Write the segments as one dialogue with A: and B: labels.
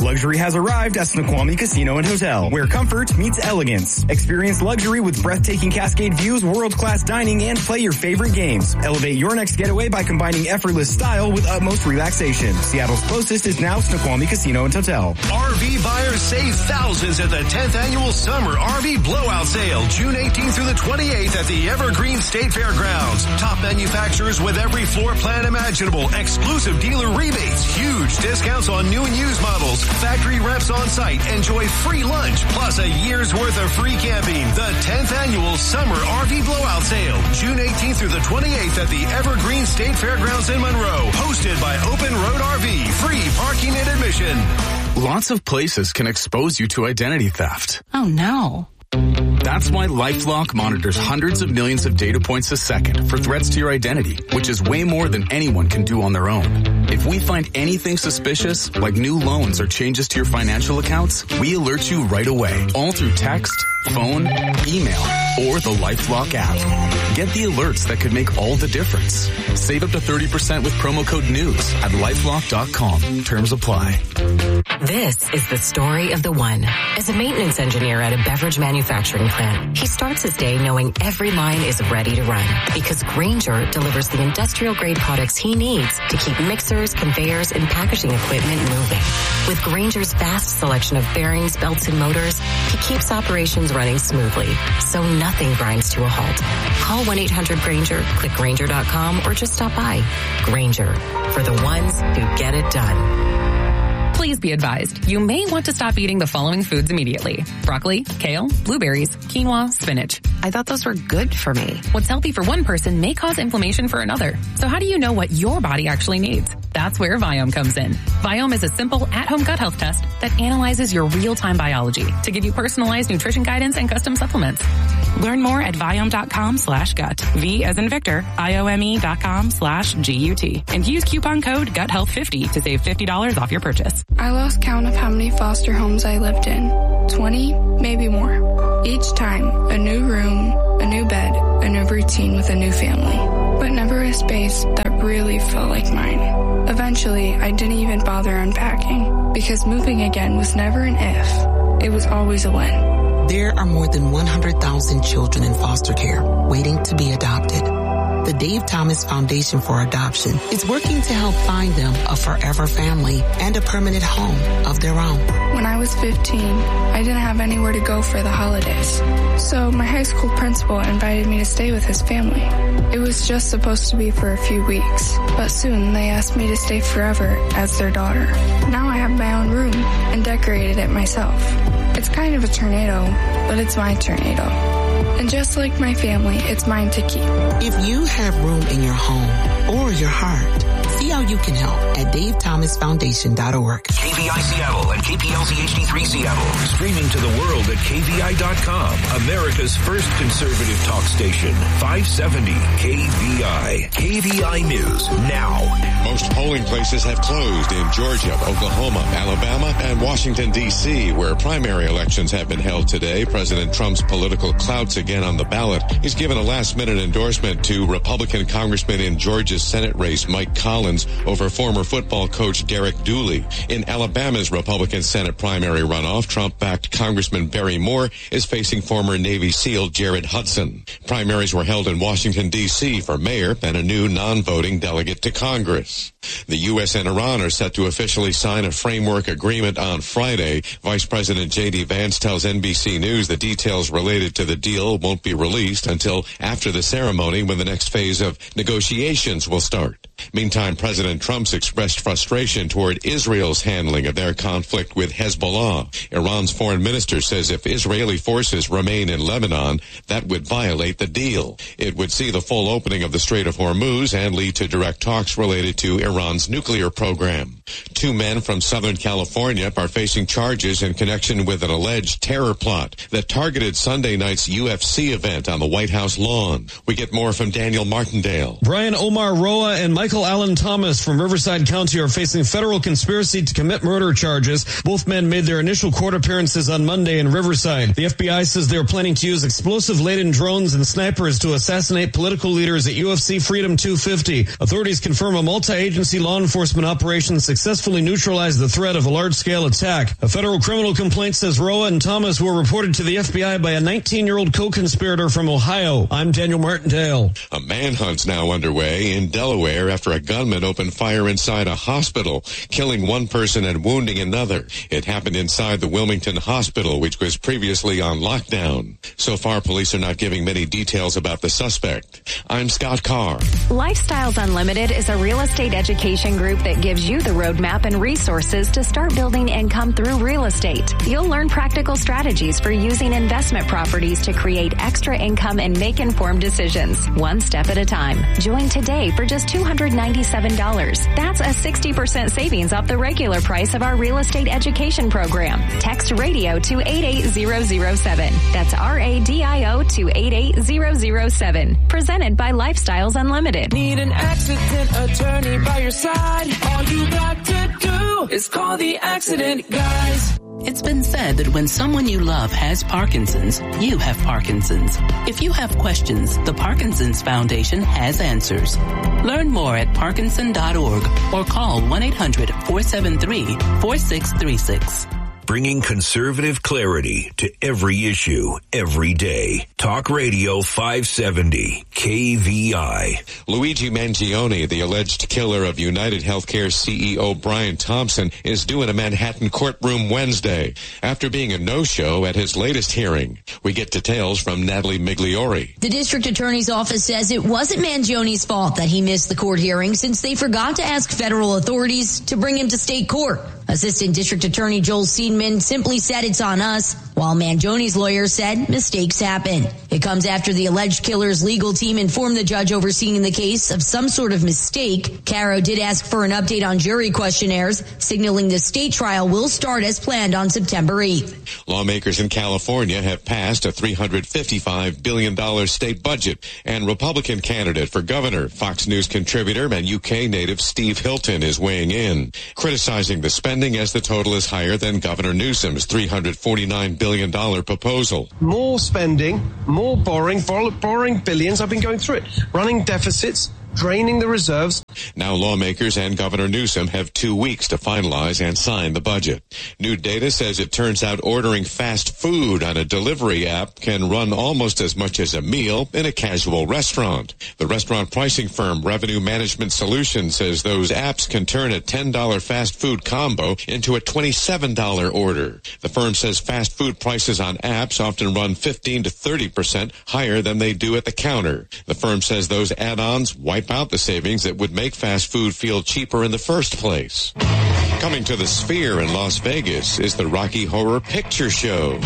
A: Luxury has arrived at Snoqualmie Casino and Hotel, where comfort meets elegance. Experience luxury with breathtaking Cascade views, world-class dining, and play your favorite games. Elevate your next getaway by combining effortless style with utmost relaxation. Seattle's closest is now Snoqualmie Casino and Hotel.
B: RV buyers save thousands at the 10th Annual Summer RV Blowout Sale, June 18th through the 28th at the Evergreen State Fairgrounds. Top manufacturers with every floor plan imaginable, exclusive dealer rebates, huge discounts on new and used models, factory reps on site, enjoy free lunch, plus a year's worth of free camping. The 10th Annual Summer RV Blowout Sale, June 18th through the 28th at the Evergreen State Fairgrounds in Monroe, hosted by Open Road RV, free parking and admission.
C: Lots of places can expose you to identity theft.
D: Oh no.
C: That's why LifeLock monitors hundreds of millions of data points a second for threats to your identity, which is way more than anyone can do on their own. If we find anything suspicious, like new loans or changes to your financial accounts, we alert you right away, all through text, phone, email, or the LifeLock app. Get the alerts that could make all the difference. Save up to 30% with promo code NEWS at LifeLock.com. Terms apply.
E: This is the story of the one. As a maintenance engineer at a beverage manufacturing plant, he starts his day knowing every line is ready to run because Grainger delivers the industrial-grade products he needs to keep mixers, conveyors, and packaging equipment moving. With Grainger's vast selection of bearings, belts, and motors, he keeps operations running smoothly, so nothing grinds to a halt. Call 1-800-GRAINGER, click Grainger.com, or just stop by. Grainger, for the ones who get it done.
D: Please be advised, you may want to stop eating the following foods immediately. Broccoli, kale, blueberries, quinoa, spinach.
F: I thought those were good for me.
D: What's healthy for one person may cause inflammation for another. So how do you know what your body actually needs? That's where Viome comes in. Viome is a simple at-home gut health test that analyzes your real-time biology to give you personalized nutrition guidance and custom supplements. Learn more at Viome.com/gut. V as in Victor, IOME.com/GUT. And use coupon code GUTHEALTH50 to save $50 off your purchase.
G: I lost count of how many foster homes I lived in. 20, maybe more. Each time, a new room, a new bed, a new routine with a new family. But never a space that really felt like mine. Eventually, I didn't even bother unpacking because moving again was never an if. It was always a when.
H: There are more than 100,000 children in foster care waiting to be adopted. The Dave Thomas Foundation for Adoption is working to help find them a forever family and a permanent home of their own.
G: When I was 15, I didn't have anywhere to go for the holidays. So my high school principal invited me to stay with his family. It was just supposed to be for a few weeks, but soon they asked me to stay forever as their daughter. Now I have my own room and decorated it myself. It's kind of a tornado, but it's my tornado. And just like my family, it's mine to keep.
H: If you have room in your home or your heart, see how you can help at DaveThomasFoundation.org.
B: KVI Seattle and KPLZ HD3 Seattle. Streaming to the world at KVI.com. America's first conservative talk station. 570 KVI. KVI News now.
I: Most polling places have closed in Georgia, Oklahoma, Alabama, and Washington, D.C., where primary elections have been held today. President Trump's political clout's again on the ballot. He's given a last-minute endorsement to Republican Congressman in Georgia's Senate race, Mike Collins, over former football coach Derek Dooley. In Alabama's Republican Senate primary runoff, Trump-backed Congressman Barry Moore is facing former Navy SEAL Jared Hudson. Primaries were held in Washington, D.C. for mayor and a new non-voting delegate to Congress. The U.S. and Iran are set to officially sign a framework agreement on Friday. Vice President J.D. Vance tells NBC News the details related to the deal won't be released until after the ceremony when the next phase of negotiations will start. Meantime, President Trump's expressed frustration toward Israel's handling of their conflict with Hezbollah. Iran's foreign minister says if Israeli forces remain in Lebanon, that would violate the deal. It would see the full opening of the Strait of Hormuz and lead to direct talks related to Iran's nuclear program. 2 men from Southern California are facing charges in connection with an alleged terror plot that targeted Sunday night's UFC event on the White House lawn. We get more from Daniel Martindale.
J: Brian Omar Roa and Michael Allen Thomas Thomas from Riverside County are facing federal conspiracy to commit murder charges. Both men made their initial court appearances on Monday in Riverside. The FBI says they are planning to use explosive-laden drones and snipers to assassinate political leaders at UFC Freedom 250. Authorities confirm a multi-agency law enforcement operation successfully neutralized the threat of a large-scale attack. A federal criminal complaint says Roa and Thomas were reported to the FBI by a 19-year-old co-conspirator from Ohio. I'm Daniel Martindale.
I: A manhunt's now underway in Delaware after a gunman opened fire inside a hospital, killing one person and wounding another. It happened inside the Wilmington Hospital, which was previously on lockdown. So far, police are not giving many details about the suspect. I'm Scott Carr.
K: Lifestyles Unlimited is a real estate education group that gives you the roadmap and resources to start building income through real estate. You'll learn practical strategies for using investment properties to create extra income and make informed decisions, one step at a time. Join today for just $297. That's a 60% savings off the regular price of our real estate education program. Text radio to 88007. That's RADIO to 88007. Presented by Lifestyles Unlimited.
L: Need an accident attorney by your side? All you got to do is call the accident guys.
M: It's been said that when someone you love has Parkinson's, you have Parkinson's. If you have questions, the Parkinson's Foundation has answers. Learn more at parkinson.org or call 1-800-473-4636.
B: Bringing conservative clarity to every issue, every day. Talk Radio 570, KVI.
I: Luigi Mangione, the alleged killer of United Healthcare CEO Brian Thompson, is due in a Manhattan courtroom Wednesday after being a no-show at his latest hearing. We get details from Natalie Migliori.
N: The district attorney's office says it wasn't Mangione's fault that he missed the court hearing since they forgot to ask federal authorities to bring him to state court. Assistant District Attorney Joel Seidman simply said it's on us, while Mangione's lawyer said mistakes happen. It comes after the alleged killer's legal team informed the judge overseeing the case of some sort of mistake. Caro did ask for an update on jury questionnaires, signaling the state trial will start as planned on September 8th.
I: Lawmakers in California have passed a $355 billion state budget, and Republican candidate for governor, Fox News contributor and UK native Steve Hilton is weighing in, criticizing the spending as the total is higher than Governor Newsom's $349 billion proposal.
O: More spending, more borrowing billions. I've been going through it. Running deficits, draining the reserves.
I: Now lawmakers and Governor Newsom have 2 weeks to finalize and sign the budget. New data says it turns out ordering fast food on a delivery app can run almost as much as a meal in a casual restaurant. The restaurant pricing firm Revenue Management Solutions says those apps can turn a $10 fast food combo into a $27 order. The firm says fast food prices on apps often run 15 to 30% higher than they do at the counter. The firm says those add-ons wipe out the savings that would make fast food feel cheaper in the first place. Coming to the Sphere in Las Vegas is the Rocky Horror Picture Show.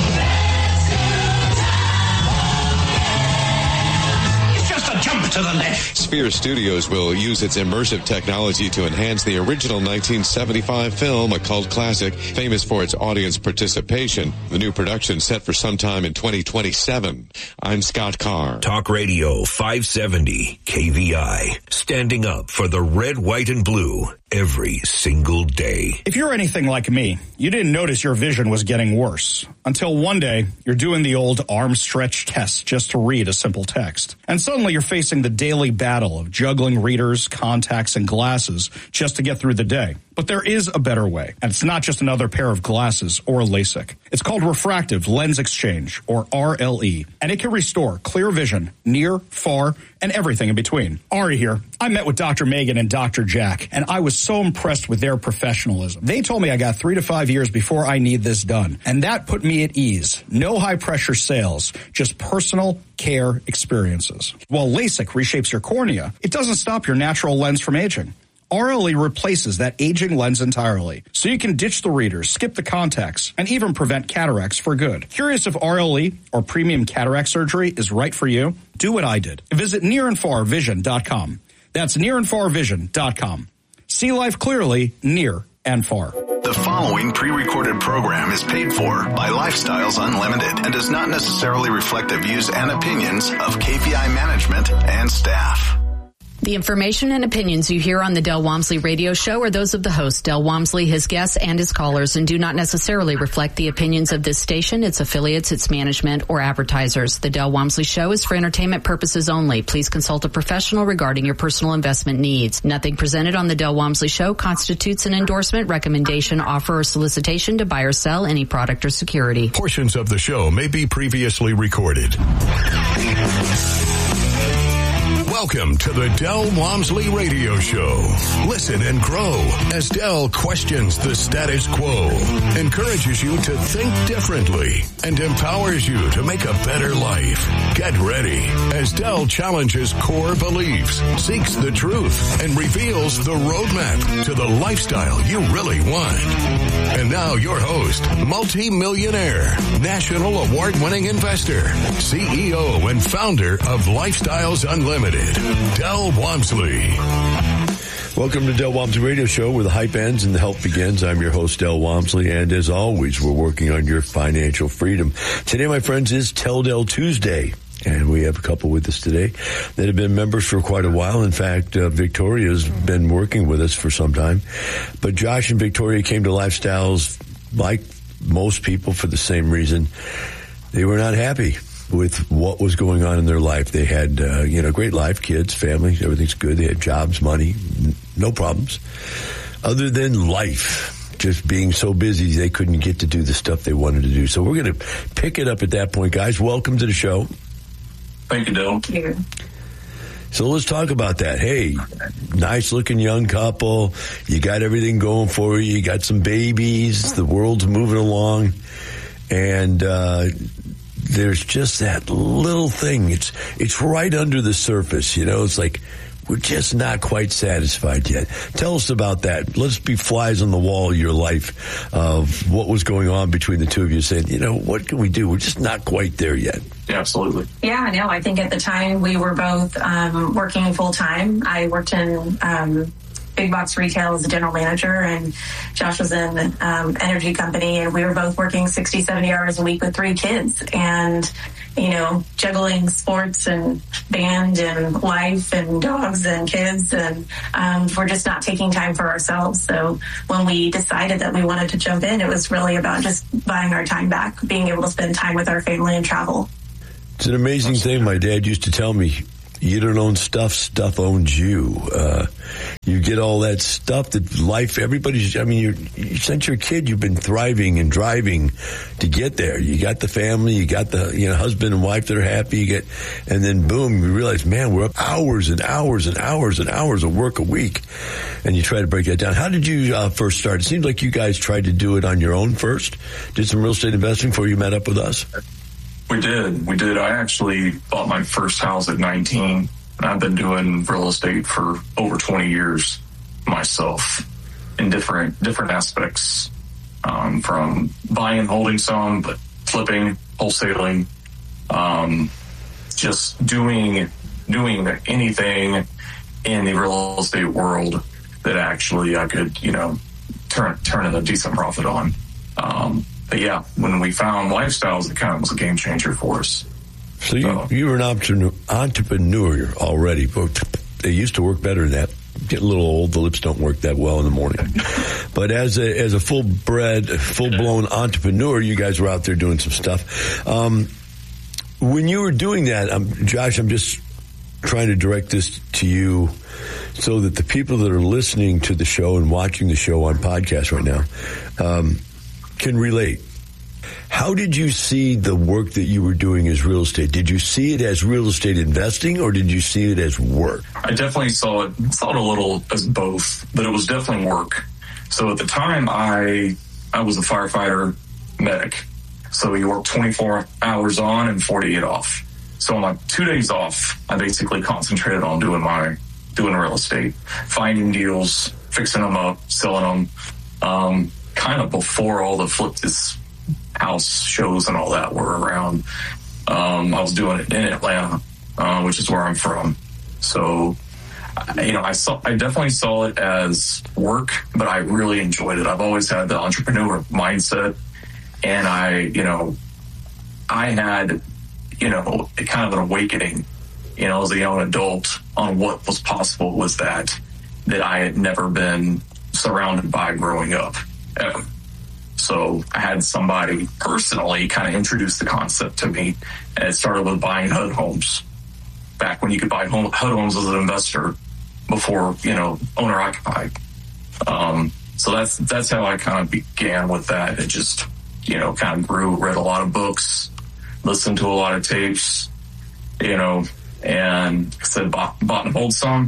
B: Jump to the left.
I: Sphere Studios will use its immersive technology to enhance the original 1975 film, a cult classic, famous for its audience participation. The new production set for sometime in 2027. I'm Scott Carr.
B: Talk Radio 570, KVI. Standing up for the red, white, and blue every single day.
P: If you're anything like me, you didn't notice your vision was getting worse until one day you're doing the old arm stretch test just to read a simple text. And suddenly you're facing the daily battle of juggling readers, contacts, and glasses just to get through the day. But there is a better way, and it's not just another pair of glasses or LASIK. It's called refractive lens exchange, or RLE, and it can restore clear vision, near, far, and everything in between. Ari here. I met with Dr. Megan and Dr. Jack, and I was so impressed with their professionalism. They told me I got 3 to 5 years before I need this done, and that put me at ease. No high-pressure sales, just personal care experiences. While LASIK reshapes your cornea, it doesn't stop your natural lens from aging. RLE replaces that aging lens entirely, so you can ditch the readers, skip the contacts, and even prevent cataracts for good. Curious if RLE, or premium cataract surgery, is right for you? Do what I did. Visit nearandfarvision.com. That's nearandfarvision.com. See life clearly, near and far.
Q: The following pre-recorded program is paid for by Lifestyles Unlimited and does not necessarily reflect the views and opinions of KPI management and staff.
R: The information and opinions you hear on the Del Walmsley Radio Show are those of the host, Del Walmsley, his guests, and his callers, and do not necessarily reflect the opinions of this station, its affiliates, its management, or advertisers. The Del Walmsley Show is for entertainment purposes only. Please consult a professional regarding your personal investment needs. Nothing presented on the Del Walmsley Show constitutes an endorsement, recommendation, offer, or solicitation to buy or sell any product or security.
S: Portions of the show may be previously recorded. Welcome to the Del Walmsley Radio Show. Listen and grow as Del questions the status quo, encourages you to think differently, and empowers you to make a better life. Get ready as Del challenges core beliefs, seeks the truth, and reveals the roadmap to the lifestyle you really want. And now your host, multi-millionaire, national award-winning investor, CEO and founder of Lifestyles Unlimited, Del Walmsley.
T: Welcome to Del Walmsley Radio Show, where the hype ends and the help begins. I'm your host, Del Walmsley, and as always, we're working on your financial freedom. Today, my friends, is Tell Del Tuesday, and we have a couple with us today that have been members for quite a while. In fact, Victoria's been working with us for some time, but Josh and Victoria came to Lifestyles, like most people, for the same reason. They were not happy with what was going on in their life. They had, great life, kids, family, everything's good. They had jobs, money, no problems. Other than life, just being so busy, they couldn't get to do the stuff they wanted to do. So we're going to pick it up at that point. Guys, welcome to the show.
U: Thank you, Del. Thank you.
T: So let's talk about that. Hey, nice looking young couple. You got everything going for you. You got some babies. The world's moving along. And, there's just that little thing. It's right under the surface, It's like we're just not quite satisfied yet. Tell us about that. Let's be flies on the wall of your life of what was going on between the two of you, saying, what can we do? We're just not quite there yet.
U: Yeah, absolutely.
V: Yeah, no, I think at the time we were both working full time. I worked in big box retail as a general manager, and Josh was in energy company, and we were both working 60, 70 hours a week with 3 kids, and juggling sports and band and life and dogs and kids, and we're just not taking time for ourselves. So when we decided that we wanted to jump in, it was really about just buying our time back, being able to spend time with our family and travel.
T: It's an amazing thing. My dad used to tell me, you don't own stuff, stuff owns you. You get all that stuff that life, since you're a kid, you've been thriving and driving to get there. You got the family, you got the, husband and wife that are happy, and then boom, you realize, man, we're up hours and hours and hours and hours of work a week. And you try to break that down. How did you first start? It seems like you guys tried to do it on your own first. Did some real estate investing before you met up with us?
U: We did. I actually bought my first house at 19, and I've been doing real estate for over 20 years myself in different aspects, from buying and holding some, but flipping, wholesaling, just doing anything in the real estate world that actually I could, turn in a decent profit on. But yeah, when we found Lifestyles, it kind of was a game changer for us.
T: So you were an entrepreneur already, but they used to work better than that. Get a little old, the lips don't work that well in the morning. But as a full-blown entrepreneur, you guys were out there doing some stuff. When you were doing that, Josh, I'm just trying to direct this to you so that the people that are listening to the show and watching the show on podcast right now can relate. How did you see the work that you were doing as real estate? Did you see it as real estate investing, or did you see it as work?
U: I definitely saw it a little as both, but it was definitely work. So at the time, I was a firefighter medic. So you work 24 hours on and 48 off. So on my 2 days off, I basically concentrated on doing real estate, finding deals, fixing them up, selling them. Kind of before all the Flip This House shows and all that were around. I was doing it in Atlanta, which is where I'm from. So, I definitely saw it as work, but I really enjoyed it. I've always had the entrepreneur mindset, and I had, kind of an awakening as a young adult on what was possible with that I had never been surrounded by growing up, ever. So I had somebody personally kind of introduce the concept to me, and it started with buying HUD homes. Back when you could buy HUD homes as an investor before, owner occupied. So that's how I kind of began with that. It just, kind of grew, read a lot of books, listened to a lot of tapes, and like I said, bought and held some,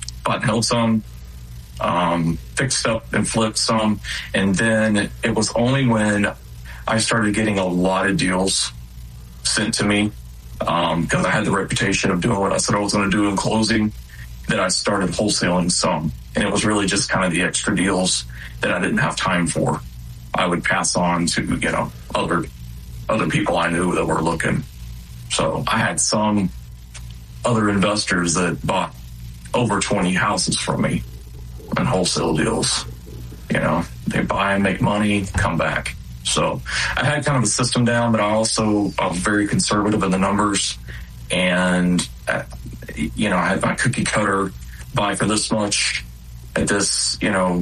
U: fixed up and flipped some. And then it was only when I started getting a lot of deals sent to me, because I had the reputation of doing what I said I was going to do in closing, that I started wholesaling some. And it was really just kind of the extra deals that I didn't have time for. I would pass on to, other people I knew that were looking. So I had some other investors that bought over 20 houses from me on wholesale deals. They buy and make money, come back. So I had kind of a system down, but I was very conservative in the numbers. And, I had my cookie cutter, buy for this much at this,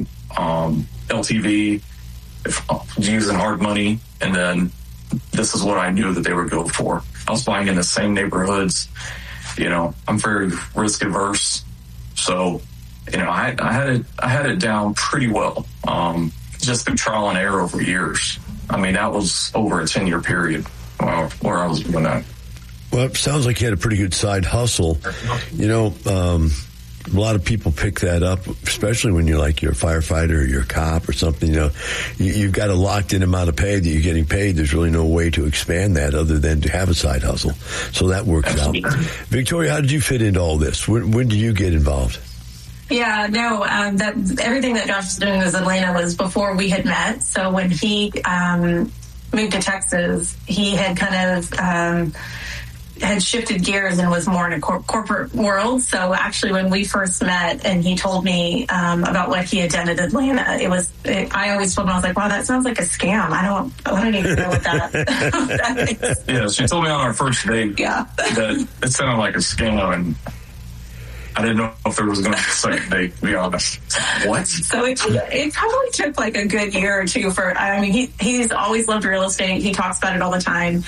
U: LTV, using hard money. And then this is what I knew that they would go for. I was buying in the same neighborhoods. I'm very risk averse. So, I had it down pretty well, just through trial and error over years. I mean, that was over a 10-year period where I was doing that.
T: Well, it sounds like you had a pretty good side hustle. A lot of people pick that up, especially when you're a firefighter or you're a cop or something. You've got a locked-in amount of pay that you're getting paid. There's really no way to expand that other than to have a side hustle. So that works out. Victoria, how did you fit into all this? When did you get involved?
V: Yeah, no, everything that Josh was doing in Atlanta was before we had met. So when he moved to Texas, he had kind of had shifted gears and was more in a corporate world. So actually when we first met and he told me about what he had done in Atlanta, I always told him, I was like, wow, that sounds like a scam. I don't even know what that is.
U: Yeah, she told me on our first date that it sounded like a scam, and I didn't know if there was going to be a second date, to be honest. What?
V: So it probably took like a good year or two he's always loved real estate. He talks about it all the time.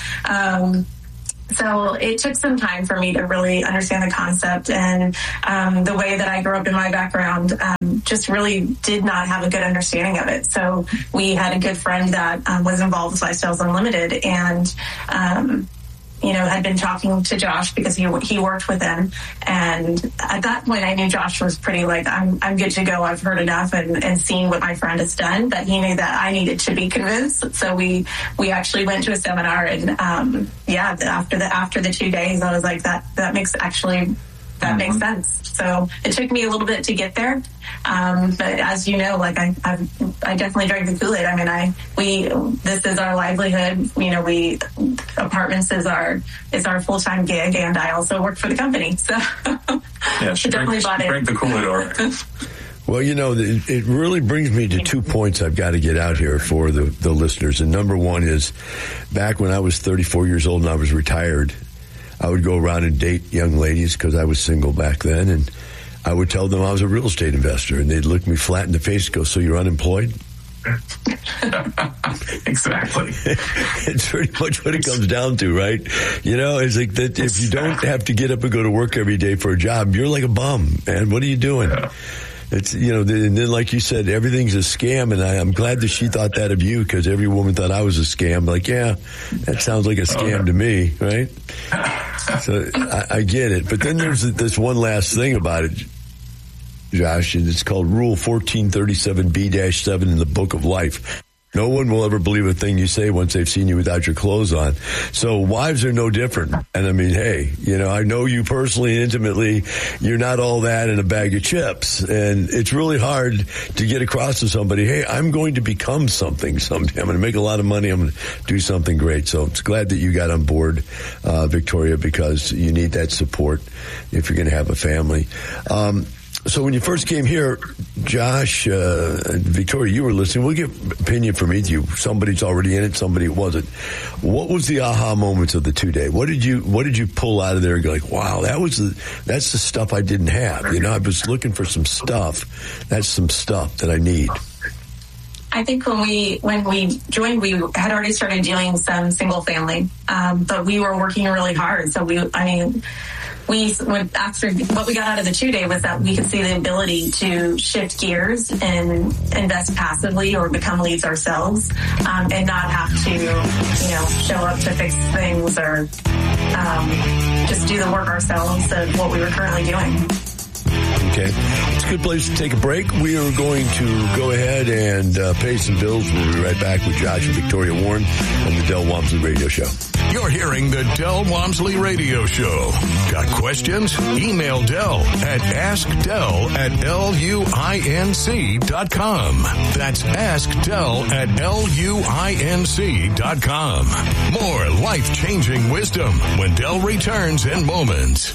V: So it took some time for me to really understand the concept, and the way that I grew up in my background just really did not have a good understanding of it. So we had a good friend that was involved with Lifestyles Unlimited, and had been talking to Josh because he worked with him. And at that point, I knew Josh was pretty I'm good to go. I've heard enough and seen what my friend has done, but he knew that I needed to be convinced. So we actually went to a seminar, and after the 2 days, I was like, that makes sense. So it took me a little bit to get there. But as you know, I definitely drank the Kool-Aid. I mean, this is our livelihood. Apartments is our full-time gig, and I also work for the company. So
U: yeah, she
V: definitely bought it.
U: Drank the Kool-Aid, all right.
T: Well, it really brings me to 2 points I've got to get out here for the listeners. And number one is, back when I was 34 years old and I was retired, I would go around and date young ladies because I was single back then, and I would tell them I was a real estate investor, and they'd look me flat in the face and go, "So you're unemployed?"
U: Exactly.
T: It's pretty much what it comes down to, right? It's like that. If you don't have to get up and go to work every day for a job, you're like a bum, man. What are you doing? Yeah. It's, and then like you said, everything's a scam, and I'm glad that she thought that of you, because every woman thought I was a scam. Like, yeah, that sounds like a scam to me, right? So I get it. But then there's this one last thing about it, Josh, and it's called Rule 1437B-7 in the Book of Life. No one will ever believe a thing you say once they've seen you without your clothes on. So wives are no different. And I mean, hey, I know you personally and intimately. You're not all that in a bag of chips. And it's really hard to get across to somebody, hey, I'm going to become something someday. I'm going to make a lot of money. I'm going to do something great. So it's glad that you got on board, Victoria, because you need that support if you're going to have a family. So when you first came here, Josh, Victoria, you were listening. We'll get opinion from each of you. Somebody's already in it, somebody wasn't. What was the aha moments of the 2-day? What did you pull out of there and go like, wow, that's the stuff I didn't have. I was looking for some stuff. That's some stuff that I need.
V: I think when we joined, we had already started doing some single family, but we were working really hard. So after what we got out of the 2-day was that we could see the ability to shift gears and invest passively or become leads ourselves, and not have to, show up to fix things or just do the work ourselves of what we were currently doing.
T: Okay. It's a good place to take a break. We are going to go ahead and pay some bills. We'll be right back with Josh and Victoria Warren on the Del Walmsley Radio Show.
S: You're hearing the Del Walmsley Radio Show. Got questions? Email Del at askdel@luinc.com. That's askdel@luinc.com. More life-changing wisdom when Del returns in moments.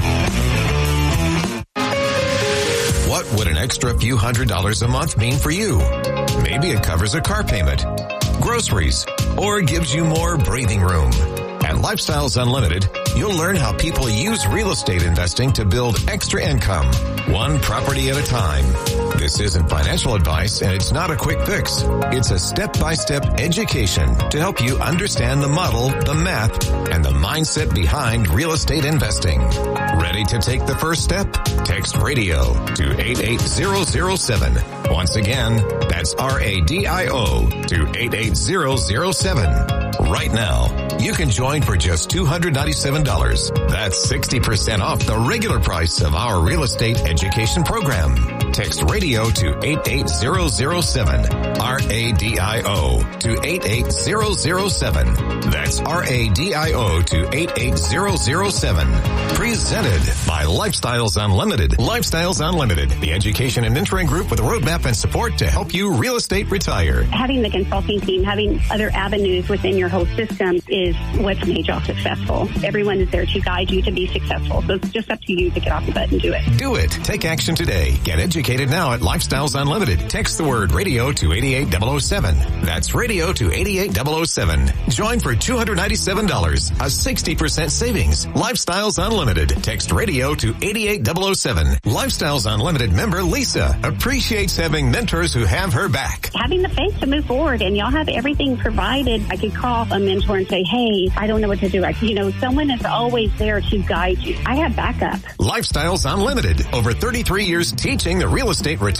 A: What would an extra few $100s a month mean for you? Maybe it covers a car payment, groceries, or gives you more breathing room. At Lifestyles Unlimited, you'll learn how people use real estate investing to build extra income, one property at a time. This isn't financial advice, and it's not a quick fix. It's a step-by-step education to help you understand the model, the math, and the mindset behind real estate investing. Ready to take the first step? Text RADIO to 88007. Once again, that's RADIO to 88007. Right now, you can join for just $297. That's 60% off the regular price of our real estate education program. Text RADIO to 88007. RADIO to 88007. That's RADIO to 88007. Presented by Lifestyles Unlimited. Lifestyles Unlimited, the education and mentoring group with a roadmap and support to help you real estate retire.
C: Having the consulting team, having other avenues within your whole system is what's made y'all successful. Everyone is there to guide you to be successful. So it's just up to you to get off the butt and do it.
A: Do it. Take action today. Get educated now at Lifestyles Unlimited. Text the word RADIO to 88007. That's RADIO to 88007. Join for $297. A 60% savings. Lifestyles Unlimited. Text RADIO to 88007. Lifestyles Unlimited member Lisa appreciates having mentors who have her back.
C: Having the faith to move forward, and y'all have everything provided. I could call a mentor and say, hey, I don't know what to do. Someone is always there to guide you. I have backup.
A: Lifestyles Unlimited. Over 33 years teaching the real estate